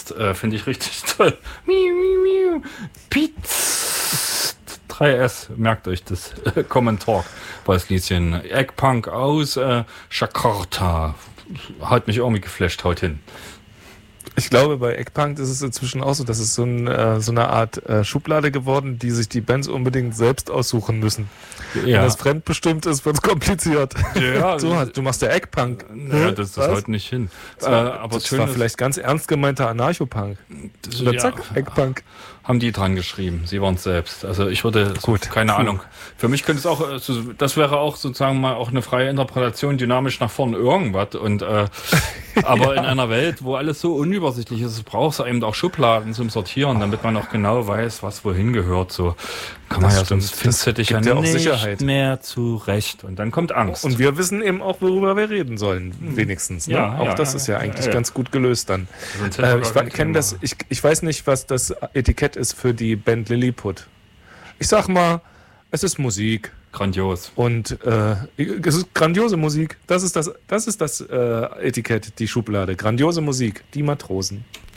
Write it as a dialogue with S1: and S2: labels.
S1: heißt, finde ich richtig toll. Miu, miu, miu. Pizza. 3S, merkt euch das. Common Talk war das Liedchen. Eggpunk aus Jakarta. Hat mich irgendwie geflasht, haut hin.
S2: Ich glaube, bei Eggpunk ist es inzwischen auch so, dass es so eine Art Schublade geworden, die sich die Bands unbedingt selbst aussuchen müssen. Ja. Wenn das fremdbestimmt ist, wird es kompliziert. Ja, du machst ja Eggpunk.
S1: Ja, das haut nicht hin.
S2: Aber das war vielleicht ganz ernst gemeinter Anarchopunk. Oder zack, Eggpunk.
S1: Haben die dran geschrieben. Sie waren es selbst. Also ich würde, keine Ahnung. Für mich könnte es auch, das wäre auch sozusagen mal auch eine freie Interpretation, dynamisch nach vorne irgendwas. Und aber in einer Welt, wo alles so unübersichtlich ist, brauchst du eben auch Schubladen zum Sortieren, damit man auch genau weiß, was wohin gehört. So kann man sonst findest du dich ja nicht Sicherheit mehr zurecht. Und dann kommt Angst.
S2: Und wir wissen eben auch, worüber wir reden sollen, wenigstens. Ne? Ja, auch das ist ja eigentlich ganz gut gelöst dann. Ich weiß nicht, was das Etikett ist für die Band Lilliput. Ich sag mal, es ist Musik.
S1: Grandios.
S2: Und es ist grandiose Musik. Das ist das Etikett, die Schublade. Grandiose Musik, die Matrosen.